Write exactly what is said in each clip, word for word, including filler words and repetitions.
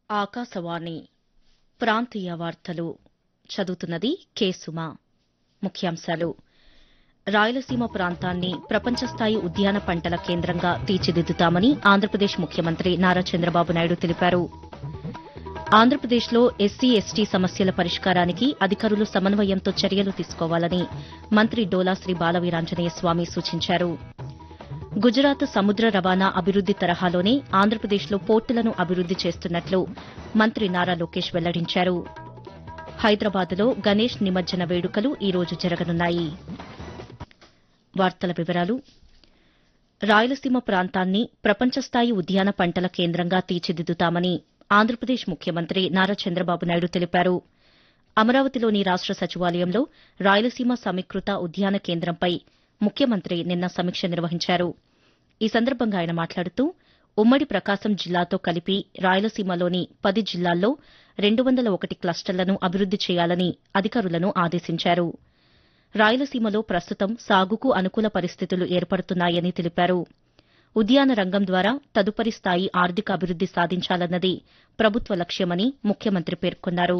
ఆకాశవాణి ప్రాంతీయ వార్తలు చదువుతున్నది కె సుమ. ముఖ్యాంశాలు రాయలసీమ ప్రాంతాన్ని ప్రపంచస్థాయి ఉద్యాన పంటల కేంద్రంగా తీర్చిదిద్దుతామని ఆంధ్రప్రదేశ్ ముఖ్యమంత్రి నారా చంద్రబాబు నాయుడు తెలిపారు. ఆంధ్రప్రదేశ్లో ఎస్సీ ఎస్టీ సమస్యల పరిష్కారానికి అధికారులు సమన్వయంతో చర్యలు తీసుకోవాలని మంత్రి డోలా శ్రీ బాలవీరాంజనేయ స్వామి సూచించారు. గుజరాత్ సముద్ర రవాణా అభివృద్ది తరహాలోనే ఆంధ్రప్రదేశ్లో పోర్టులను అభివృద్ది చేస్తున్నట్లు మంత్రి నారా లోకేష్ వెల్లడించారు. హైదరాబాద్లో గణేష్ నిమజ్జన వేడుకలు ఈ రోజు జరగనున్నాయి. వార్తల వివరాలు రాయలసీమ ప్రాంతాన్ని ప్రపంచస్థాయి ఉద్యాన పంటల కేంద్రంగా తీర్చిదిద్దుతామని ఆంధ్రప్రదేశ్ ముఖ్యమంత్రి నారా చంద్రబాబు నాయుడు తెలిపారు. అమరావతిలోని రాష్ట సచివాలయంలో రాయలసీమ సమీకృత ఉద్యాన కేంద్రంపై ముఖ్యమంత్రి నిన్న సమీక్ష నిర్వహించారు. ఈ సందర్భంగా ఆయన మాట్లాడుతూ ఉమ్మడి ప్రకాశం జిల్లాతో కలిపి రాయలసీమలోని పది జిల్లాల్లో రెండు వందల ఒకటి క్లస్టర్లను అభివృద్ది చేయాలని అధికారులను ఆదేశించారు. రాయలసీమలో ప్రస్తుతం సాగుకు అనుకూల పరిస్థితులు ఏర్పడుతున్నాయని తెలిపారు. ఉద్యాన రంగం ద్వారా తదుపరి స్థాయి ఆర్థిక అభివృద్ది సాధించాలన్నది ప్రభుత్వ లక్ష్యమని ముఖ్యమంత్రి పేర్కొన్నారు.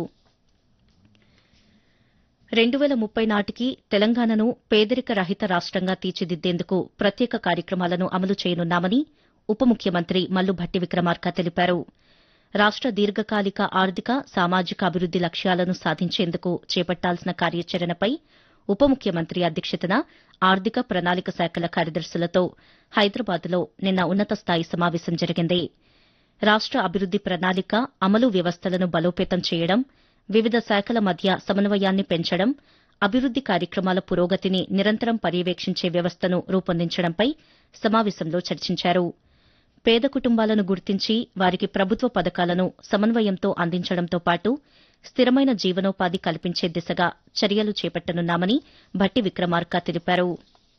రెండు వేల ముప్పై నాటికి తెలంగాణను పేదరిక రహిత రాష్టంగా తీర్చిదిద్దేందుకు ప్రత్యేక కార్యక్రమాలను అమలు చేయనున్నామని ఉప ముఖ్యమంత్రి మల్లు భట్టి విక్రమార్క తెలిపారు. రాష్ట దీర్ఘకాలిక ఆర్థిక సామాజిక అభివృద్ది లక్ష్యాలను సాధించేందుకు చేపట్టాల్సిన కార్యాచరణపై ఉప ముఖ్యమంత్రి అధ్యక్షతన ఆర్థిక ప్రణాళిక శాఖల కార్యదర్శులతో హైదరాబాద్లో నిన్న ఉన్నత స్థాయి సమావేశం జరిగింది. రాష్ట అభివృద్ది ప్రణాళిక అమలు వ్యవస్థలను బలోపేతం చేయడం, వివిధ శాఖల మధ్య సమన్వయాన్ని పెంచడం, అభివృద్ది కార్యక్రమాల పురోగతిని నిరంతరం పర్యవేక్షించే వ్యవస్థను రూపొందించడంపై సమావేశంలో చర్చించారు. పేద కుటుంబాలను గుర్తించి వారికి ప్రభుత్వ పథకాలను సమన్వయంతో అందించడంతో పాటు స్థిరమైన జీవనోపాధి కల్పించే దిశగా చర్యలు చేపట్టనున్నామని భట్టి విక్రమార్క తెలిపారు.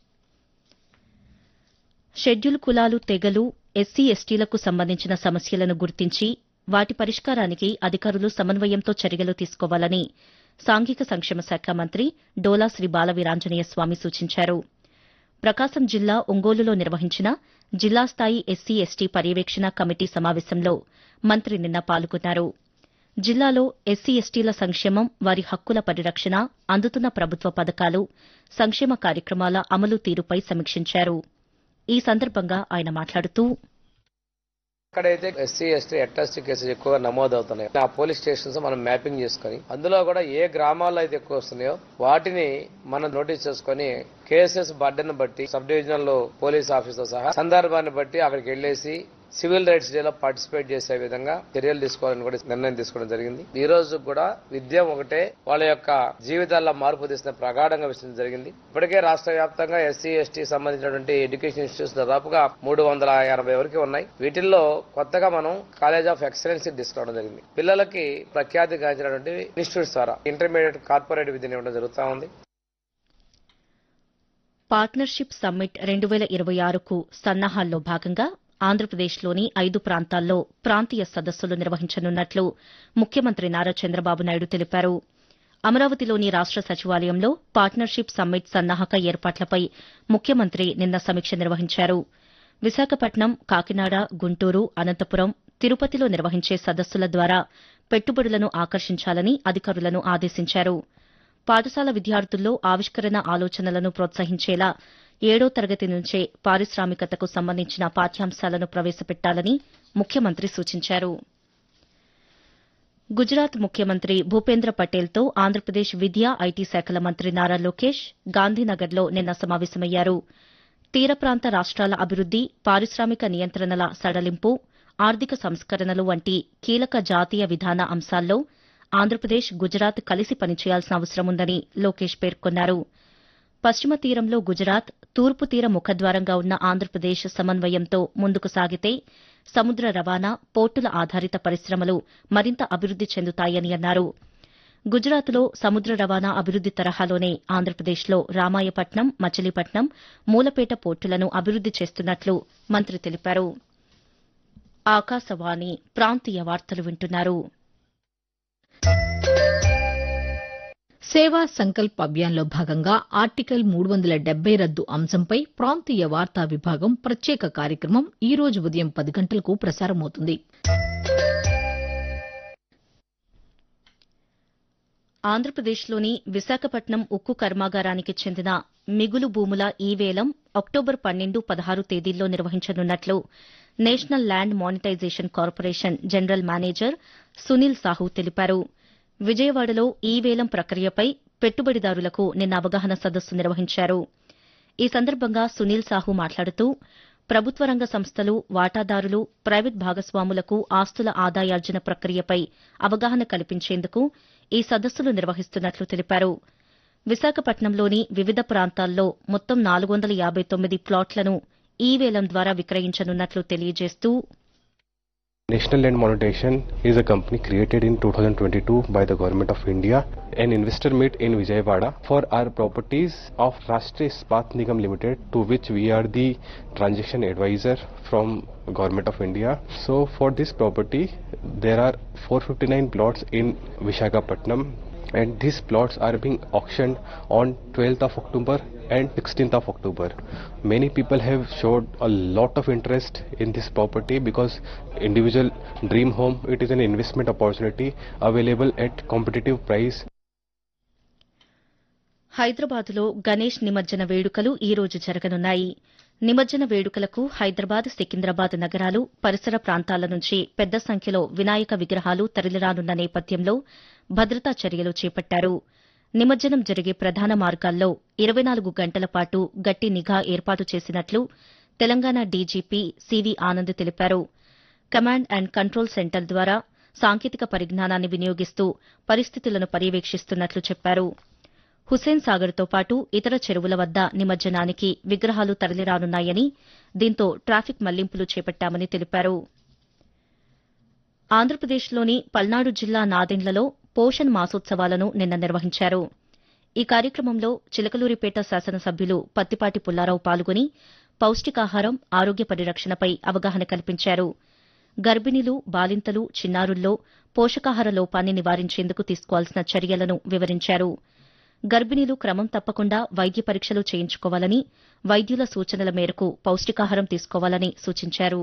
షెడ్యూల్ కులాలు, తెగలు, ఎస్సీ ఎస్టీలకు సంబంధించిన సమస్యలను గుర్తించి వాటి పరిష్కారానికి అధికారులు సమన్వయంతో చర్యలు తీసుకోవాలని సాంఘిక సంక్షేమ శాఖ మంత్రి డోలా శ్రీ బాలవీరాంజనేయ స్వామి సూచించారు. ప్రకాశం జిల్లా ఒంగోలులో నిర్వహించిన జిల్లా స్థాయి ఎస్సీ ఎస్టీ పర్యవేక్షణ కమిటీ సమావేశంలో మంత్రి నిన్న పాల్గొన్నారు. జిల్లాలో ఎస్సీ ఎస్టీల సంక్షేమం, వారి హక్కుల పరిరక్షణ, అందుతున్న ప్రభుత్వ పథకాలు, సంక్షేమ కార్యక్రమాల అమలు తీరుపై సమీక్షించారు. ఈ సందర్భంగా ఆయన మాట్లాడుతూ ఎక్కడైతే ఎస్సీ ఎస్టీ అట్రాసిటీ కేసులు ఎక్కువగా నమోదవుతున్నాయో ఆ పోలీస్ స్టేషన్స్ మనం మ్యాపింగ్ చేసుకుని అందులో కూడా ఏ గ్రామాల్లో అయితే ఎక్కువ వస్తున్నాయో వాటిని మనం నోటీస్ చేసుకుని కేసెస్ బర్డెన్ బట్టి సబ్ డివిజనల్ పోలీస్ ఆఫీసర్ సహా సందర్భాన్ని బట్టి అక్కడికి వెళ్లేసి సివిల్ రైట్స్ డేలో పార్టిసిపేట్ చేసే విధంగా చర్యలు తీసుకోవాలని కూడా నిర్ణయం తీసుకోవడం జరిగింది. ఈ రోజు కూడా విద్య ఒకటే వాళ్ళ యొక్క జీవితాల్లో మార్పు తీసిన ప్రగాఢంగా విషయం జరిగింది. ఇప్పటికే రాష్ట్ర వ్యాప్తంగా ఎస్సీ ఎస్టీ సంబంధించినటువంటి ఎడ్యుకేషన్ ఇన్స్టిట్యూట్స్ దాదాపుగా మూడు వందల ఎనభై వరకు ఉన్నాయి. వీటిల్లో కొత్తగా మనం కాలేజ్ ఆఫ్ ఎక్సలెన్స్ తీసుకోవడం జరిగింది. పిల్లలకి ప్రఖ్యాతి గాంచినటువంటి ఇన్స్టిట్యూట్స్ ద్వారా ఇంటర్మీడియట్ కార్పొరేట్ విద్యను ఇవ్వడం జరుగుతూ ఉంది. పార్ట్నర్షిప్ సమ్మిట్ రెండు వేల ఇరవై ఆరుకు సన్నాహాల్లో భాగంగా ఆంధ్రప్రదేశ్లోని ఐదు ప్రాంతాల్లో ప్రాంతీయ సదస్సులు నిర్వహించనున్నట్లు ముఖ్యమంత్రి నారా చంద్రబాబు నాయుడు తెలిపారు. అమరావతిలోని రాష్ట సచివాలయంలో పార్ట్నర్షిప్ సమ్మిట్ సన్నాహక ఏర్పాట్లపై ముఖ్యమంత్రి నిన్న సమీక్ష నిర్వహించారు. విశాఖపట్నం, కాకినాడ, గుంటూరు, అనంతపురం, తిరుపతిలో నిర్వహించే సదస్సుల ద్వారా పెట్టుబడులను ఆకర్షించాలని అధికారులను ఆదేశించారు. పాఠశాల విద్యార్థుల్లో ఆవిష్కరణ ఆలోచనలను ప్రోత్సహించేలా ఏడో తరగతి నుంచే పారిశ్రామికతకు సంబంధించిన పాఠ్యాంశాలను ప్రవేశపెట్టాలని ముఖ్యమంత్రి సూచించారు. గుజరాత్ ముఖ్యమంత్రి భూపేంద్ర పటేల్తో ఆంధ్రప్రదేశ్ విద్యా, ఐటీ శాఖల మంత్రి నారా లోకేష్ గాంధీనగర్లో నిన్న సమావేశమయ్యారు. తీర ప్రాంత రాష్ట్రాల అభివృద్ది, పారిశ్రామిక నియంత్రణల సడలింపు, ఆర్థిక సంస్కరణలు వంటి కీలక జాతీయ విధాన అంశాల్లో ఆంధ్రప్రదేశ్, గుజరాత్ కలిసి పనిచేయాల్సిన అవసరముందని లోకేష్ పేర్కొన్నారు. పశ్చిమ తీరంలో గుజరాత్, తూర్పు తీర ముఖద్వారంగా ఉన్న ఆంధ్రప్రదేశ్ సమన్వయంతో ముందుకు సాగితే సముద్ర రవాణా, పోర్టుల ఆధారిత పరిశ్రమలు మరింత అభివృద్ది చెందుతాయని అన్నారు. గుజరాత్లో సముద్ర రవాణా అభివృద్ది తరహాలోనే ఆంధ్రప్రదేశ్లో రామాయపట్నం, మచిలీపట్నం, మూలపేట పోర్టులను అభివృద్ది చేస్తున్నట్లు మంత్రి తెలిపారు. ఆకాశవాణి ప్రాంతీయ వార్తలు వింటున్నారు. సేవా సంకల్ప్ అభియాన్లో భాగంగా ఆర్టికల్ మూడు వందల డెబ్బై రద్దు అంశంపై ప్రాంతీయ వార్తా విభాగం ప్రత్యేక కార్యక్రమం ఈ రోజు ఉదయం పది గంటలకు ప్రసారమవుతుంది. ఆంధ్రప్రదేశ్లోని విశాఖపట్నం ఉక్కు కర్మాగారానికి చెందిన మిగులు భూముల ఈ వేలం అక్టోబర్ పన్నెండు పదహారు తేదీల్లో నిర్వహించనున్నట్లు national land monetisation corporation general manager Sunil Sahu తెలిపారు. విజయవాడలో ఈ వేలం ప్రక్రియపై పెట్టుబడిదారులకు నిన్న అవగాహన సదస్సు నిర్వహించారు. ఈ సందర్భంగా సునీల్ సాహు మాట్లాడుతూ ప్రభుత్వ రంగ సంస్థలు, వాటాదారులు, ప్రైవేట్ భాగస్వాములకు ఆస్తుల ఆదాయార్జన ప్రక్రియపై అవగాహన కల్పించేందుకు ఈ సదస్సులు నిర్వహిస్తున్నట్లు తెలిపారు. విశాఖపట్నంలోని వివిధ ప్రాంతాల్లో మొత్తం నాలుగు వందల యాబై తొమ్మిది ప్లాట్లను ఈ వేలం ద్వారా విక్రయించనున్నట్లు తెలియజేస్తూ National Land Monetization is a company created in two thousand twenty-two by the Government of India. An investor meet in Vijayawada for our properties of Rashtriya Ispat Nigam Limited, to which we are the transaction advisor from Government of India. So for this property, there are four hundred fifty-nine plots in Visakhapatnam, and these plots are being auctioned on twelfth of October and sixteenth of October. Many people have showed a lot of interest in this property because individual dream home, it is an investment opportunity available at competitive price. హైదరాబాద్లో గణేష్ నిమజ్జన వేడుకలు ఈ రోజు జరగనున్నాయి. నిమజ్జన వేడుకలకు హైదరాబాద్, సికింద్రాబాద్ నగరాలు, పరిసర ప్రాంతాల నుంచి పెద్ద సంఖ్యలో వినాయక విగ్రహాలు తరలిరానున్న నేపథ్యంలో భద్రతా చర్యలు చేపట్టారు. నిమజ్జనం జరిగే ప్రధాన మార్గాల్లో ఇరవై నాలుగు గంటల పాటు గట్టి నిఘా ఏర్పాటు చేసినట్లు తెలంగాణ డీజీపీ సివి ఆనంద్ తెలిపారు. కమాండ్ అండ్ కంట్రోల్ సెంటర్ ద్వారా సాంకేతిక పరిజ్ఞానాన్ని వినియోగిస్తూ పరిస్థితులను పర్యవేక్షిస్తున్నట్లు చెప్పారు. హుస్సేన్ సాగర్తో పాటు ఇతర చెరువుల వద్ద నిమజ్జనానికి విగ్రహాలు తరలిరానున్నాయని, దీంతో ట్రాఫిక్ మళ్లింపులు చేపట్టామని తెలిపారు. ఆంధ్రప్రదేశ్లోని పల్నాడు జిల్లా నాదెండ్లలో పోషణ్ మాసోత్సవాలను నిన్న నిర్వహించారు. ఈ కార్యక్రమంలో చిలకలూరిపేట శాసనసభ్యులు పత్తిపాటి పుల్లారావు పాల్గొని పౌష్టికాహారం, ఆరోగ్య పరిరక్షణపై అవగాహన కల్పించారు. గర్భిణీలు, బాలింతలు, చిన్నారుల్లో పోషకాహార లోపాన్ని నివారించేందుకు తీసుకోవాల్సిన చర్యలను వివరించారు. గర్భిణీలు క్రమం తప్పకుండా వైద్య పరీక్షలు చేయించుకోవాలని, వైద్యుల సూచనల మేరకు పౌష్టికాహారం తీసుకోవాలని సూచించారు.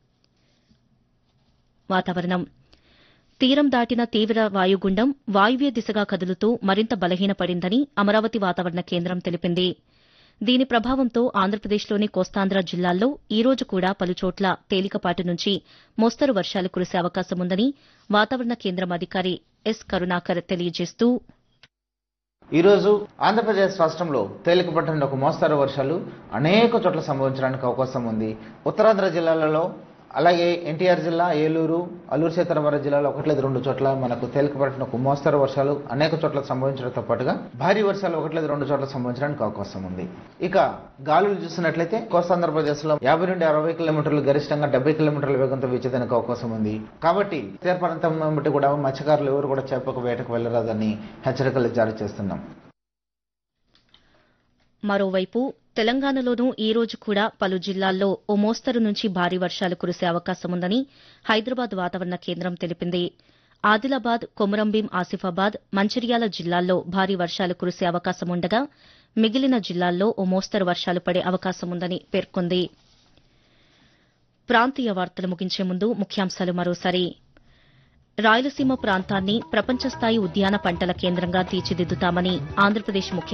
వాతావరణం. తీరం దాటిన తీవ్ర వాయుగుండం వాయువ్య దిశగా కదులుతూ మరింత బలహీనపడిందని అమరావతి వాతావరణ కేంద్రం తెలిపింది. దీని ప్రభావంతో ఆంధ్రప్రదేశ్లోని కోస్తాంధ్ర జిల్లాల్లో ఈ రోజు కూడా పలుచోట్ల తేలికపాటి నుంచి మోస్తరు వర్షాలు కురిసే అవకాశముందని వాతావరణ కేంద్రం అధికారి ఎస్ కరుణాకర్ తెలియజేస్తూ ఈ రోజు ఆంధ్రప్రదేశ్ రాష్ట్రంలో తేలికపాటి నుండి ఒక మోస్తరు వర్షాలు అనేక చోట్ల సంభవించడానికి అవకాశం ఉంది. ఉత్తరాంధ్ర జిల్లాలలో, అలాగే ఎన్టీఆర్ జిల్లా, ఏలూరు, అల్లూరు సీతారామరాజు జిల్లాలో ఒకటి లేదా రెండు చోట్ల మనకు తేలికపాటి ఒక మోస్తరు వర్షాలు అనేక చోట్ల సంభవించడంతో పాటుగా భారీ వర్షాలు ఒకటి లేదా రెండు చోట్ల సంభవించడానికి అవకాశం ఉంది. ఇక గాలులు చూసినట్లయితే కోస్తాంధ్రప్రదేశ్ లో యాభై నుండి అరవై కిలోమీటర్లు గరిష్టంగా డెబ్బై కిలోమీటర్ల వేగంతో వీచేదానికి అవకాశం ఉంది. కాబట్టి తీర ప్రాంతం బట్టి కూడా మత్స్యకారులు ఎవరు కూడా చేపకు వేటకు వెళ్లరాదని హెచ్చరికలు జారీ చేస్తున్నాం. మరోవైపు తెలంగాణలోనూ ఈ రోజు కూడా పలు జిల్లాల్లో ఓ మోస్తరు నుంచి భారీ వర్షాలు కురిసే అవకాశముందని హైదరాబాద్ వాతావరణ కేంద్రం తెలిపింది. ఆదిలాబాద్, కొమురంభీం, ఆసిఫాబాద్, మంచిర్యాల జిల్లాల్లో భారీ వర్షాలు కురిసే అవకాశముండగా మిగిలిన జిల్లాల్లో ఓ మోస్తరు వర్షాలు పడే అవకాశముందని పేర్కొంది. ప్రాంతీయ వార్తలు ముగించే ముందు ముఖ్యాంశాలు మరోసారి. రాయలసీమ ప్రాంతాన్ని ప్రపంచ స్థాయి ఉద్యాన పంటల కేంద్రంగా తీర్చిదిద్దుతామని ఆంధ్రప్రదేశ్ ముఖ్యమంత్రి